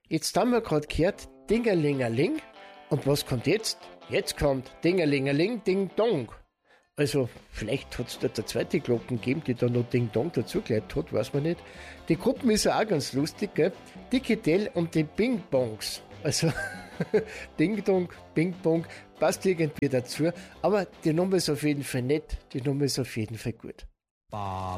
Jetzt haben wir gerade gehört, Dingerlingerling. Und was kommt jetzt? Jetzt kommt Dingerlingerling, Ding Dong. Also, vielleicht hat es dort eine zweite Glocken gegeben, die da noch Ding Dong dazugelegt hat, weiß man nicht. Die Gruppen ist ja auch ganz lustig, gell? Digital und die Bing Bongs. Also, Ding Dong, Bing Bong, passt irgendwie dazu. Aber die Nummer ist auf jeden Fall nett, die Nummer ist auf jeden Fall gut. Ba,